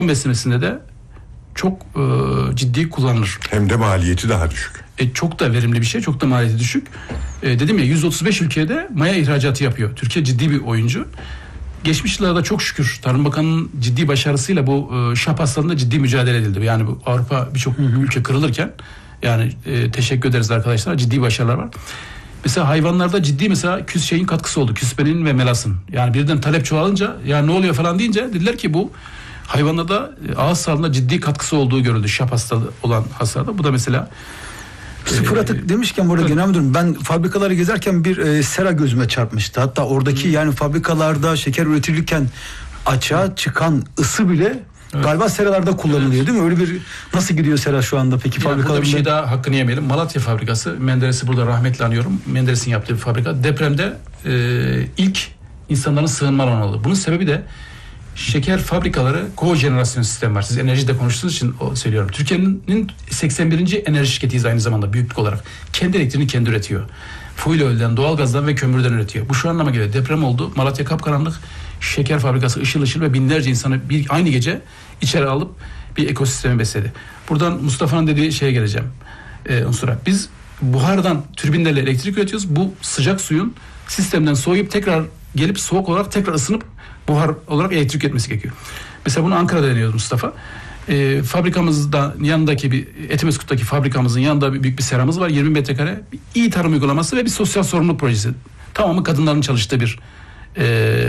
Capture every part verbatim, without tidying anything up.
beslemesinde de çok e, ciddi kullanılır. Hem de maliyeti daha düşük. E, çok da verimli bir şey, çok da maliyeti düşük. E, dedim ya yüz otuz beş ülkede maya ihracatı yapıyor. Türkiye ciddi bir oyuncu. Geçmiş yıllarda çok şükür Tarım Bakanı'nın ciddi başarısıyla bu e, şap hastalığında ciddi mücadele edildi. Yani bu Avrupa birçok ülke kırılırken yani e, teşekkür ederiz arkadaşlar. Ciddi başarılar var. Mesela hayvanlarda ciddi mesela küs şeyin katkısı oldu. Küspenin ve melasın. Yani birden talep çoğalınca ya ne oluyor falan deyince dediler ki bu hayvanlarda e, ağız sağlığında ciddi katkısı olduğu görüldü. Şap hastalığı olan hastalarda. Bu da mesela Sıfır atık demişken burada genel müdürüm, ben fabrikaları gezerken bir e, sera gözüme çarpmıştı. Hatta oradaki hmm. yani fabrikalarda şeker üretilirken açığa çıkan ısı bile evet. galiba seralarda kullanılıyor evet. değil mi? Öyle bir nasıl gidiyor sera şu anda peki fabrikalarda? Burada bir şey daha hakkını yemeyelim. Malatya fabrikası, Menderes'i burada rahmetle anıyorum. Menderes'in yaptığı bir fabrika. Depremde e, ilk insanların sığınma alanı oldu. Bunun sebebi de şeker fabrikaları kojenerasyon sistemi var. Siz enerjide konuştuğunuz için o söylüyorum. Türkiye'nin seksen birinci enerji şirketiyiz aynı zamanda büyüklük olarak. Kendi elektriğini kendi üretiyor. Fuel oil'den, doğalgazdan ve kömürden üretiyor. Bu şu anlama geliyor. Deprem oldu. Malatya kapkaranlık. Şeker fabrikası ışıl ışıl ve binlerce insanı bir aynı gece içeri alıp bir ekosistemi besledi. Buradan Mustafa'nın dediği şeye geleceğim. Ee, unsura. Biz buhardan türbinlerle elektrik üretiyoruz. Bu sıcak suyun sistemden soğuyup tekrar gelip soğuk olarak tekrar ısınıp buhar olarak elektrik etmesi gerekiyor. Mesela bunu Ankara'da deniyoruz Mustafa. E, fabrikamızda yanındaki bir Etimeskut'taki fabrikamızın yanında bir, büyük bir seramız var. yirmi metrekare. Bir iyi tarım uygulaması ve bir sosyal sorumluluk projesi. Tamamı kadınların çalıştığı bir e,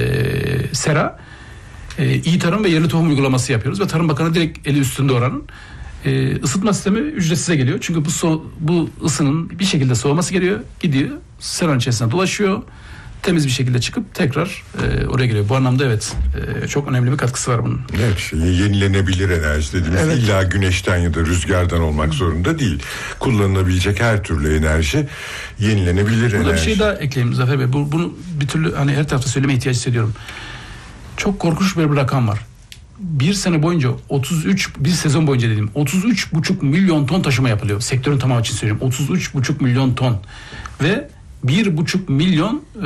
sera. E, iyi tarım ve yerli tohum uygulaması yapıyoruz ve Tarım Bakanı direkt eli üstünde oranın. E, ısıtma sistemi ücretsize geliyor. Çünkü bu so, bu ısının bir şekilde soğuması geliyor. Gidiyor. Seranın içerisine dolaşıyor. Temiz bir şekilde çıkıp tekrar e, oraya geliyor. Bu anlamda evet e, çok önemli bir katkısı var bunun. Evet, şey, yenilenebilir enerji dediğimiz evet. illa güneşten ya da rüzgardan olmak Hı. zorunda değil. Kullanılabilecek her türlü enerji yenilenebilir Burada enerji. Burada bir şey daha ekleyeyim Zafer Bey. Bu, bunu bir türlü hani her tarafta söylemeye ihtiyaç hissediyorum. Çok korkunç bir, bir rakam var. Bir sene boyunca otuz üç bir sezon boyunca dedim otuz üç buçuk milyon ton taşıma yapılıyor. Sektörün tamamı için söylüyorum. otuz üç buçuk milyon ton ve bir buçuk milyon e,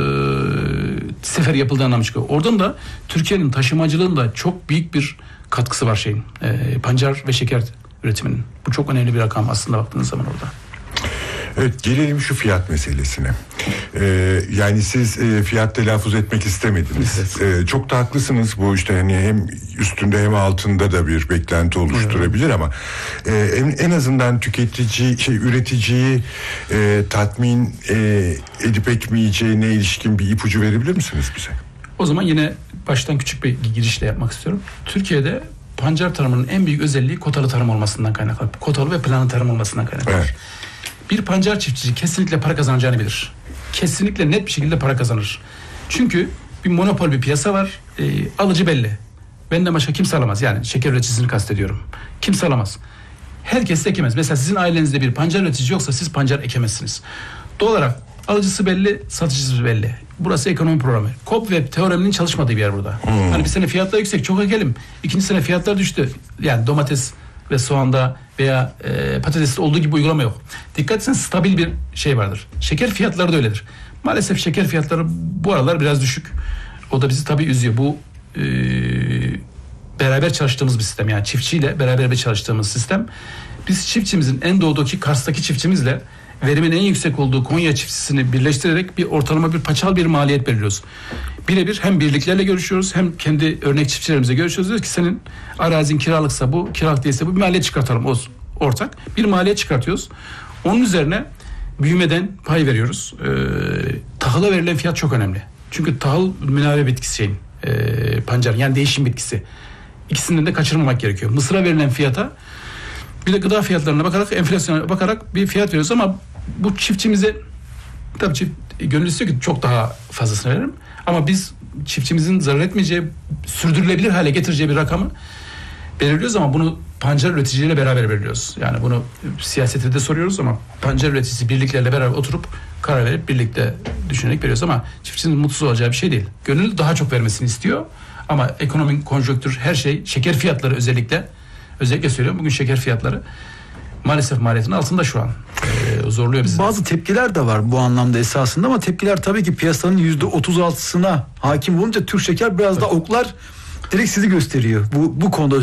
sefer yapıldığı anlamı çıkıyor. Oradan da Türkiye'nin taşımacılığında çok büyük bir katkısı var şeyin. E, pancar ve şeker üretiminin. Bu çok önemli bir rakam aslında baktığınız zaman orada. Evet, gelelim şu fiyat meselesine. Ee, yani siz e, fiyat telaffuz etmek istemediniz. Evet. Ee, çok da haklısınız. Bu işte hani hem üstünde hem altında da bir beklenti oluşturabilir evet. ama e, en, en azından tüketici, şey üreticiyi e, tatmin e, edip etmeyeceğine ilişkin bir ipucu verebilir misiniz bize? O zaman yine baştan küçük bir girişle yapmak istiyorum. Türkiye'de pancar tarımının en büyük özelliği kotalı tarım olmasından kaynaklı. Kotalı ve planlı tarım olmasından kaynaklı. Evet. Bir pancar çiftçisi kesinlikle para kazanacağını bilir. Kesinlikle net bir şekilde para kazanır. Çünkü bir monopol bir piyasa var. E, alıcı belli. Benden başka kimse alamaz. Yani şeker üreticisini kastediyorum. Kimse alamaz. Herkes de ekemez. Mesela sizin ailenizde bir pancar üretici yoksa siz pancar ekemezsiniz. Doğal olarak alıcısı belli, satıcısı belli. Burası ekonomi programı. K O P ve teoreminin çalışmadığı bir yer burada. Hmm. Hani bir sene fiyatlar yüksek, çok ekelim. İkinci sene fiyatlar düştü. Yani domates ve soğanda veya e, patateste olduğu gibi uygulama yok. Dikkat etseniz stabil bir şey vardır. Şeker fiyatları da öyledir. Maalesef şeker fiyatları bu aralar biraz düşük. O da bizi tabii üzüyor. Bu e, beraber çalıştığımız bir sistem. Yani çiftçiyle beraber bir çalıştığımız sistem. Biz çiftçimizin en doğudaki Kars'taki çiftçimizle verimin en yüksek olduğu Konya çiftçisini birleştirerek bir ortalama bir paçal bir maliyet belirliyoruz. Birebir hem birliklerle görüşüyoruz hem kendi örnek çiftçilerimize görüşüyoruz. Diyoruz ki senin arazin kiralıksa bu, kiralık değilse bu bir maliyet çıkartalım. O ortak. Bir maliyet çıkartıyoruz. Onun üzerine büyümeden pay veriyoruz. Ee, tahıla verilen fiyat çok önemli. Çünkü tahıl münave bitkisi şeyin, e, pancarın yani değişim bitkisi. İkisinden de kaçırmamak gerekiyor. Mısıra verilen fiyata bir de gıda fiyatlarına bakarak, enflasyona bakarak bir fiyat veriyoruz ama bu çiftçimize tabii çift gönül istiyor ki çok daha fazlasını veririm. Ama biz çiftçimizin zarar etmeyeceği, sürdürülebilir hale getireceği bir rakamı belirliyoruz ama bunu pancar üreticileriyle beraber belirliyoruz. Yani bunu siyasete de soruyoruz ama pancar üreticisi birliklerle beraber oturup karar verip birlikte düşünerek veriyoruz ama çiftçinin mutsuz olacağı bir şey değil. Gönül daha çok vermesini istiyor ama ekonomik konjonktür her şey, şeker fiyatları özellikle özellikle söylüyorum bugün şeker fiyatları maalesef maliyetin altında şu an. Ee, zorluyor bizi. Bazı tepkiler de var bu anlamda esasında ama tepkiler tabii ki piyasanın yüzde otuz altısına hakim olunca Türk Şeker biraz da oklar direkt sizi gösteriyor. Bu bu konuda